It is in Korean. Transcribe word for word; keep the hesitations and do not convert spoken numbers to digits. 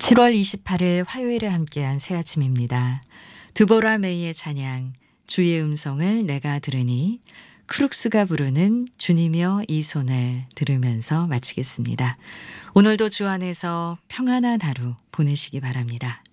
칠월 이십팔일 화요일에 함께한 새 아침입니다. 드보라 메이의 찬양, 주의 음성을 내가 들으니, 크룩스가 부르는 주님여 이 손을 들으면서 마치겠습니다. 오늘도 주 안에서 평안한 하루 보내시기 바랍니다.